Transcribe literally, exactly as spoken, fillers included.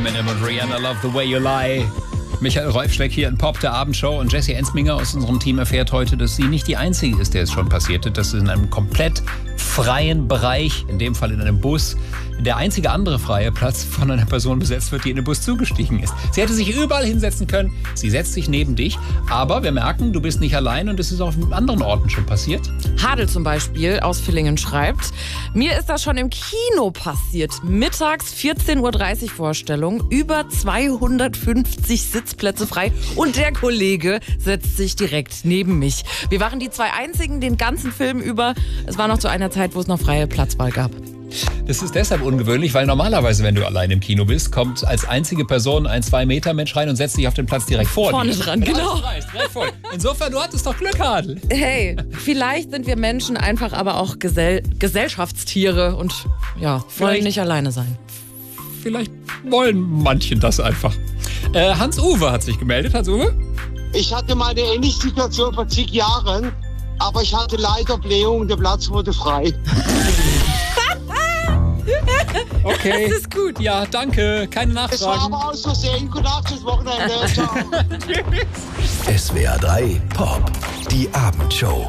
Eminem und Rihanna, Love the Way You Lie. Michael Reufschleck hier in Pop, der Abendshow, und Jessie Ensminger aus unserem Team erfährt heute, dass sie nicht die Einzige ist, der es schon passiert ist, dass sie in einem komplett freien Bereich, in dem Fall in einem Bus, der einzige andere freie Platz von einer Person besetzt wird, die in den Bus zugestiegen ist. Sie hätte sich überall hinsetzen können, sie setzt sich neben dich, aber wir merken, du bist nicht allein und es ist auch auf anderen Orten schon passiert. Hadel zum Beispiel aus Villingen schreibt, mir ist das schon im Kino passiert. Mittags vierzehn Uhr dreißig Vorstellung, über zweihundertfünfzig Sitzplätze frei und der Kollege setzt sich direkt neben mich. Wir waren die zwei einzigen den ganzen Film über. Es war noch zu einer Zeit, wo es noch freie Platzwahl gab. Das ist deshalb ungewöhnlich, weil normalerweise, wenn du allein im Kino bist, kommt als einzige Person ein zwei Meter Mensch rein und setzt sich auf den Platz direkt vor Vorne dir. dran, genau. Direkt vor. Insofern, du hattest doch Glück, Hadel. Hey, vielleicht sind wir Menschen einfach aber auch Gesell- Gesellschaftstiere und ja, wollen Vielleicht- nicht alleine sein. Vielleicht wollen manchen das einfach. Äh, Hans-Uwe hat sich gemeldet. Hans-Uwe? Ich hatte mal eine ähnliche Situation vor zig Jahren, aber ich hatte leider Blähung, der Platz wurde frei. Okay. Das ist gut. Ja, danke. Keine Es war Nachfragen. aber aus Versehen. Gute Nacht, bis Wochenende. Ciao. S W R drei Pop, die Abendshow.